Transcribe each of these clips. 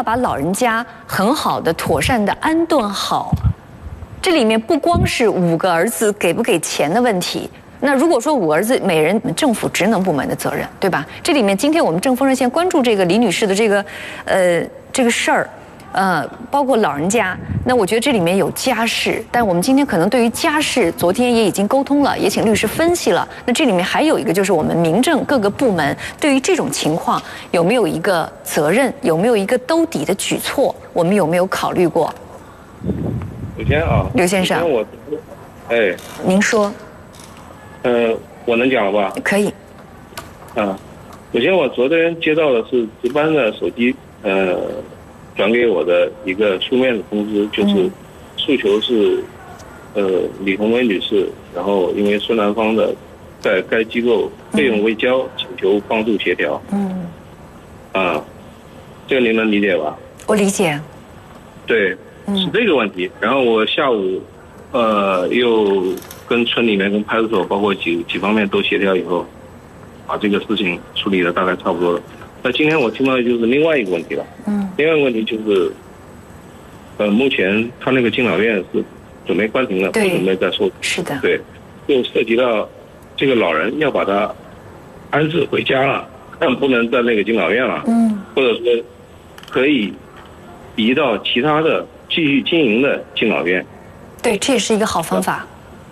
要把老人家很好的、妥善的安顿好。这里面不光是5个儿子给不给钱的问题。那如果说5儿子每人政府职能部门的责任，对吧？这里面今天我们正风热线关注这个李女士的这个事儿。包括老人家，那我觉得这里面有家事，但我们今天可能对于家事，昨天也已经沟通了，也请律师分析了。那这里面还有一个就是我们民政各个部门对于这种情况有没有一个责任，有没有一个兜底的举措，我们有没有考虑过？ 首先啊， 刘先生，您说。 我能讲了吧？ 可以。 首先我昨天接到的是值班的手机，转给我的一个书面的通知，就是诉求是，李红梅女士，然后因为孙兰芳的在该机构费用未交，请求帮助协调。这个您能理解吧？ 我理解。 对，是这个问题。然后我下午，又跟村里面、跟派出所，包括几方面都协调以后，把这个事情处理的大概差不多了。那今天我听到的就是另外一个问题了。另外一个问题就是，目前他那个敬老院是准备关停了，不准备再收。 是的。 对，就涉及到这个老人要把他安置回家了，但不能在那个敬老院了。或者说可以移到其他的继续经营的敬老院。 对，这也是一个好方法。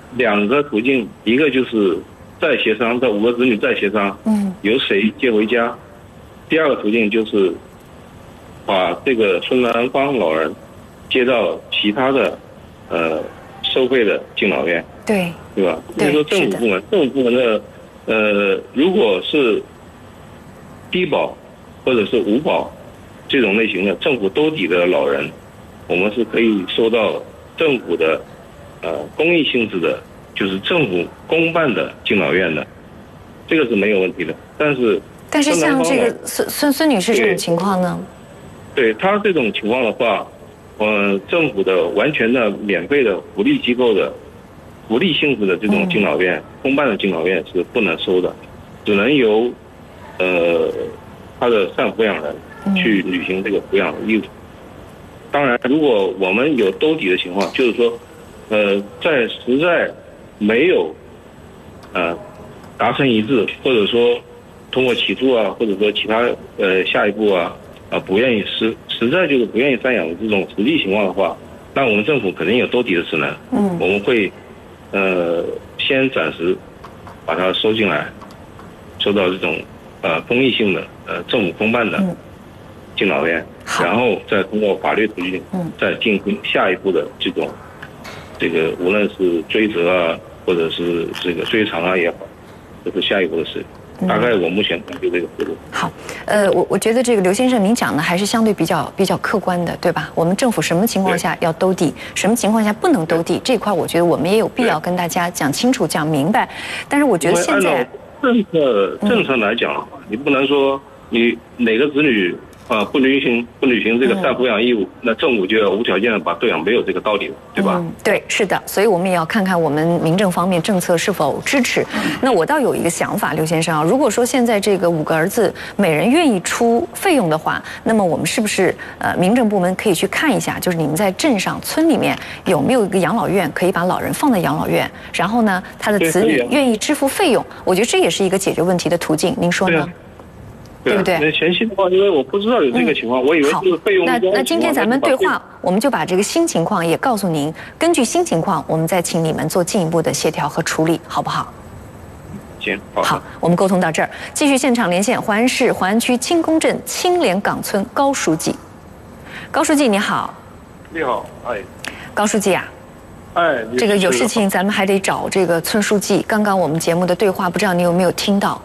2个途径，一个就是再协商，这5个子女再协商，由谁接回家。第2个途径就是把这个孙兰芳老人接到其他的收费的敬老院，对吧？所以说政府部门的如果是低保或者是无保这种类型的政府兜底的老人，我们是可以收到政府的公益性质的，就是政府公办的敬老院的，这个是没有问题的。但是像这个孙女士这种情况呢？ 对她这种情况的话，政府的完全的免费的福利机构的福利性质的这种敬老院，公办的敬老院是不能收的，只能由他的赡抚养人去履行这个抚养的义务。当然，如果我们有兜底的情况，就是说，在实在没有达成一致，或者说通过起诉啊，或者说其他下一步不愿意实在就是不愿意赡养的这种实际情况的话，那我们政府肯定有兜底的职能。我们会先暂时把它收进来，收到这种公益性的政府公办的敬老院，然后再通过法律途径再进行下一步的这个无论是追责啊，或者是这个追偿啊也好，这是下一步的事。大概我目前就这个思路。好， 我觉得这个刘先生您讲的还是相对比较客观的，对吧？我们政府什么情况下要兜底，什么情况下不能兜底，这块我觉得我们也有必要跟大家讲清楚、讲明白。但是我觉得现在政策来讲，你不能说你哪个子女不履行这个赡抚养义务，那政府就要无条件的把对养没有这个道理了，对吧？ 对，是的，所以我们也要看看我们民政方面政策是否支持。那我倒有一个想法，刘先生啊，如果说现在这个5个儿子每人愿意出费用的话，那么我们是不是民政部门可以去看一下，就是你们在镇上村里面有没有一个养老院，可以把老人放在养老院，然后呢，他的子女愿意支付费用，我觉得这也是一个解决问题的途径，您说呢？对不对？ 那前期的话，因为我不知道有这个情况，我以为是费用。 那今天咱们对话，我们就把这个新情况也告诉您，根据新情况，我们再请你们做进一步的协调和处理，好不好？ 行， 好，我们沟通到这儿，继续现场连线淮安市淮安区清宫镇青莲岗村高书记。高书记你好。 你好， 高书记啊。这个有事情咱们还得找这个村书记。刚刚我们节目的对话，不知道你有没有听到？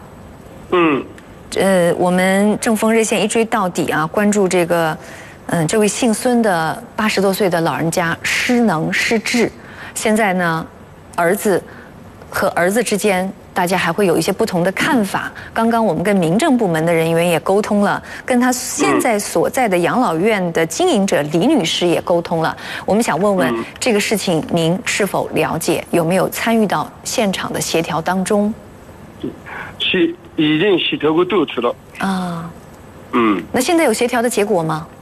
我们正风热线一追到底啊，关注这个，这位姓孙的80多岁的老人家失能失智，现在呢，儿子和儿子之间，大家还会有一些不同的看法。刚刚我们跟民政部门的人员也沟通了，跟他现在所在的养老院的经营者李女士也沟通了。我们想问问这个事情您是否了解，有没有参与到现场的协调当中？ 已经协调过多次了。 那现在有协调的结果吗？